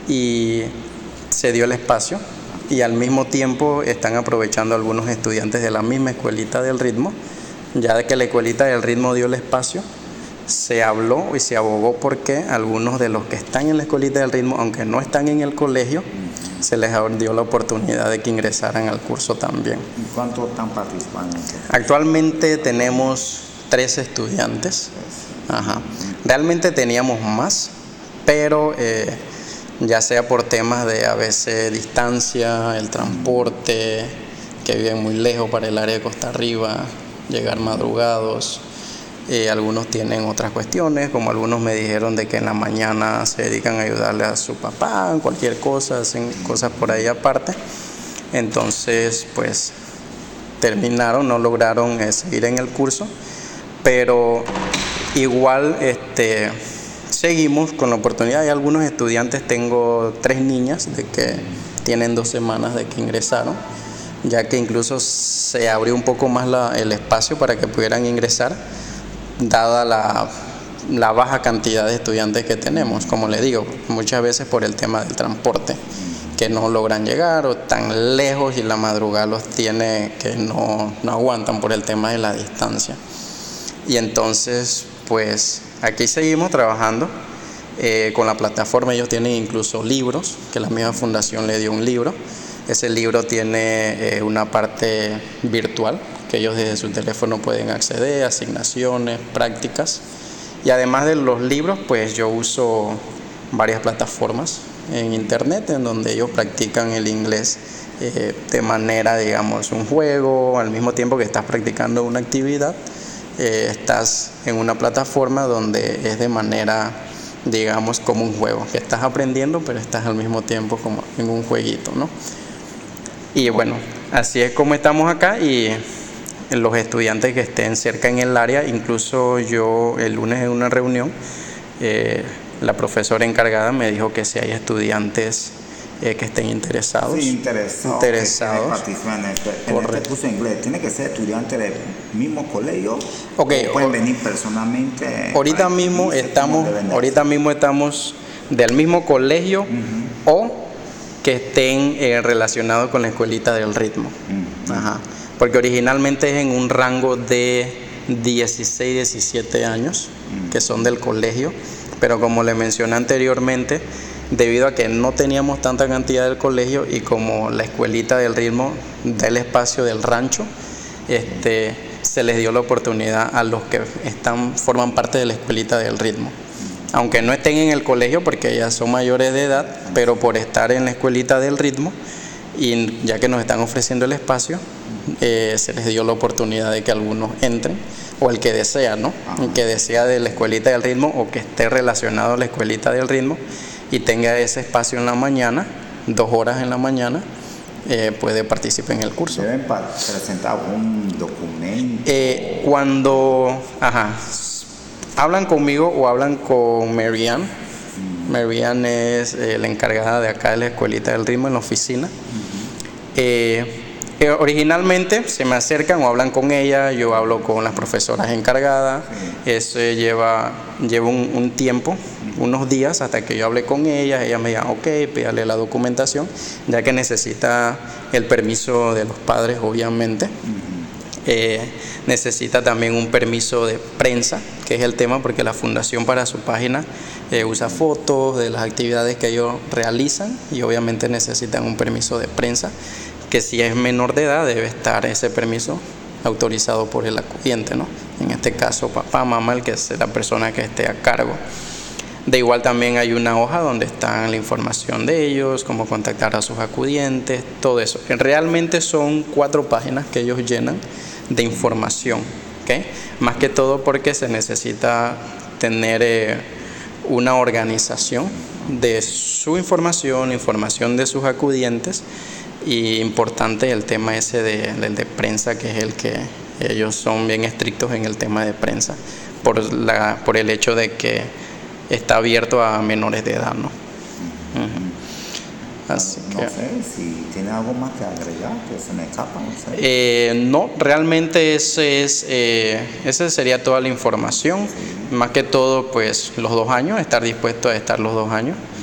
y se dio el espacio, y al mismo tiempo están aprovechando algunos estudiantes de la misma escuelita del ritmo. Ya de que la escuelita del ritmo dio el espacio, se habló y se abogó porque algunos de los que están en la escuelita del ritmo, aunque no están en el colegio, se les dio la oportunidad de que ingresaran al curso también. ¿Y cuántos están participando? Actualmente tenemos 3 estudiantes. Ajá. Realmente teníamos más, pero ya sea por temas de a veces distancia, el transporte, que viven muy lejos para el área de Costa Arriba, llegar madrugados. Algunos tienen otras cuestiones, como algunos me dijeron de que en la mañana se dedican a ayudarle a su papá en cualquier cosa, hacen cosas por ahí aparte. Entonces pues terminaron, no lograron seguir en el curso, pero igual seguimos con la oportunidad. Hay algunos estudiantes, tengo 3 niñas de que tienen 2 semanas de que ingresaron, ya que incluso se abrió un poco más el espacio para que pudieran ingresar, dada la baja cantidad de estudiantes que tenemos. Como les digo, muchas veces por el tema del transporte, que no logran llegar o están lejos y la madrugada los tiene que no aguantan por el tema de la distancia. Y entonces pues aquí seguimos trabajando con la plataforma. Ellos tienen incluso libros, que la misma fundación le dio un libro. Ese libro tiene una parte virtual, que ellos desde su teléfono pueden acceder, asignaciones, prácticas. Y además de los libros, pues yo uso varias plataformas en internet en donde ellos practican el inglés de manera, digamos, un juego. Al mismo tiempo que estás practicando una actividad, estás en una plataforma donde es de manera, digamos, como un juego, que estás aprendiendo, pero estás al mismo tiempo como en un jueguito, ¿no? Y bueno, así es como estamos acá, y los estudiantes que estén cerca en el área, incluso yo el lunes en una reunión, la profesora encargada me dijo que si hay estudiantes que estén interesados. Sí, interesados. Participan en este curso de inglés. ¿Tiene que ser estudiante del mismo colegio? Okay, ¿O pueden venir personalmente? Ahorita mismo estamos del mismo colegio, o que estén relacionados con la escuelita del ritmo. Ajá. Porque originalmente es en un rango de 16, 17 años, que son del colegio, pero como le mencioné anteriormente, debido a que no teníamos tanta cantidad del colegio y como la escuelita del ritmo del espacio del rancho, se les dio la oportunidad a los que forman parte de la escuelita del ritmo, aunque no estén en el colegio porque ya son mayores de edad, pero por estar en la escuelita del ritmo, y ya que nos están ofreciendo el espacio, se les dio la oportunidad de que algunos entren, o el que desea, ¿no? El que desea de la escuelita del ritmo, o que esté relacionado a la escuelita del ritmo y tenga ese espacio en la mañana, 2 horas en la mañana, puede participar en el curso. ¿Deben presentar un documento? Cuando hablan conmigo o hablan con Marianne. Marianne es la encargada de acá de la escuelita del ritmo en la oficina. Originalmente se me acercan o hablan con ella, yo hablo con las profesoras encargadas. Eso lleva un tiempo, unos días, hasta que yo hable con ellas me digan ok, pídale la documentación, ya que necesita el permiso de los padres, obviamente. Necesita también un permiso de prensa, que es el tema, porque la fundación para su página usa fotos de las actividades que ellos realizan, y obviamente necesitan un permiso de prensa, que si es menor de edad debe estar ese permiso autorizado por el acudiente, ¿no? En este caso papá, mamá, el que es la persona que esté a cargo. De igual también hay una hoja donde está la información de ellos, cómo contactar a sus acudientes, todo eso. Realmente son 4 páginas que ellos llenan de información, ¿okay? Más que todo porque se necesita tener una organización de su información de sus acudientes, y importante el tema ese del de prensa, que es el que ellos son bien estrictos en el tema de prensa, por el hecho de que está abierto a menores de edad, ¿no? Así no que, sé si tiene algo más que agregar, que se me escapa, no sé. No, realmente esa sería toda la información. Más que todo, pues los 2 años, estar dispuesto a estar los 2 años